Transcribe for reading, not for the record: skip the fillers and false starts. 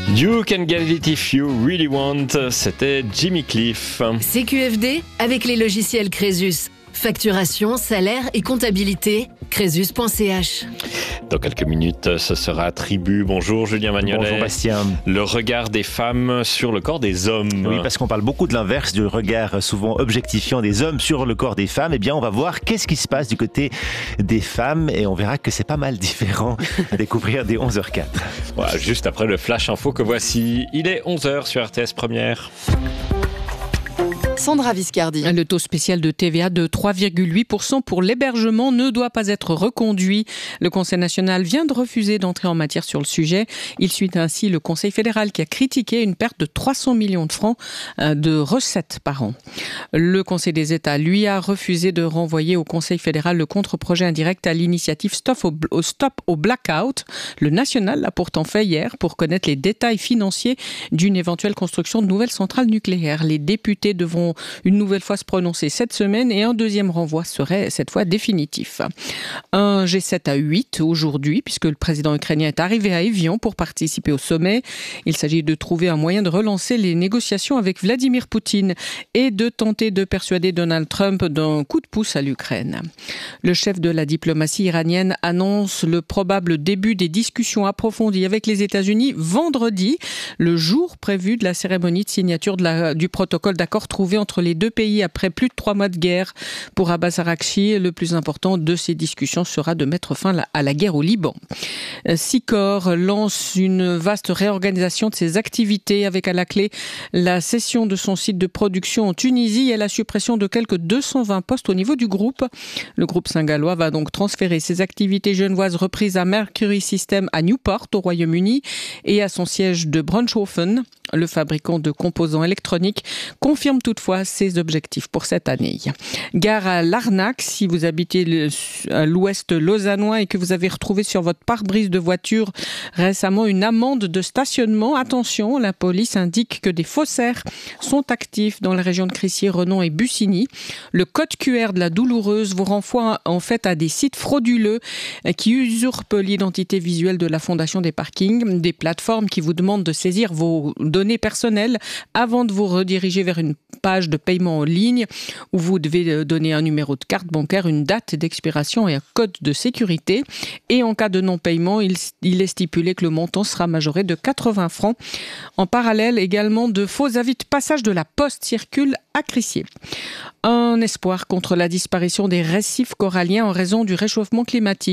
You can get it if you really want, c'était Jimmy Cliff. CQFD avec les logiciels Crésus. Facturation, salaire et comptabilité, crésus.ch. Dans quelques minutes, ce sera Tribu. Bonjour Julien Magnolet. Bonjour Bastien. Le regard des femmes sur le corps des hommes. Oui, parce qu'on parle beaucoup de l'inverse, du regard souvent objectifiant des hommes sur le corps des femmes. Eh bien, on va voir qu'est-ce qui se passe du côté des femmes et on verra que c'est pas mal différent à découvrir dès 11h04. Voilà, juste après le flash info que voici. Il est 11h sur RTS Première. Sandra Viscardi. Le taux spécial de TVA de 3,8% pour l'hébergement ne doit pas être reconduit. Le Conseil national vient de refuser d'entrer en matière sur le sujet. Il suit ainsi le Conseil fédéral qui a critiqué une perte de 300 millions de francs de recettes par an. Le Conseil des États, lui, a refusé de renvoyer au Conseil fédéral le contre-projet indirect à l'initiative Stop au Blackout. Le national l'a pourtant fait hier pour connaître les détails financiers d'une éventuelle construction de nouvelles centrales nucléaires. Les députés devront une nouvelle fois se prononcer cette semaine et un deuxième renvoi serait cette fois définitif. Un G7 à 8 aujourd'hui puisque le président ukrainien est arrivé à Évian pour participer au sommet. Il s'agit de trouver un moyen de relancer les négociations avec Vladimir Poutine et de tenter de persuader Donald Trump d'un coup de pouce à l'Ukraine. Le chef de la diplomatie iranienne annonce le probable début des discussions approfondies avec les États-Unis vendredi, le jour prévu de la cérémonie de signature du protocole d'accord trouvé entre les deux pays après plus de 3 mois de guerre. Pour Abbas Araghchi, le plus important de ces discussions sera de mettre fin à la guerre au Liban. Sicor lance une vaste réorganisation de ses activités avec à la clé la cession de son site de production en Tunisie et la suppression de quelques 220 postes au niveau du groupe. Le groupe saint-gallois va donc transférer ses activités genevoises reprises à Mercury Systems à Newport au Royaume-Uni et à son siège de Brunschhofen. Le fabricant de composants électroniques confirme toutefois ses objectifs pour cette année. Gare à Larnac, si vous habitez à l'ouest lausannois et que vous avez retrouvé sur votre pare-brise de voiture récemment une amende de stationnement, attention, la police indique que des faussaires sont actifs dans les régions de Crissier, Renon et Bussigny. Le code QR de la douloureuse vous renvoie en fait à des sites frauduleux qui usurpent l'identité visuelle de la Fondation des parkings, des plateformes qui vous demandent de saisir vos données personnelles avant de vous rediriger vers une page de paiement en ligne où vous devez donner un numéro de carte bancaire, une date d'expiration et un code de sécurité. Et en cas de non-paiement, il est stipulé que le montant sera majoré de 80 francs. En parallèle, également, de faux avis de passage de la poste circulent à Crissier. Un espoir contre la disparition des récifs coralliens en raison du réchauffement climatique.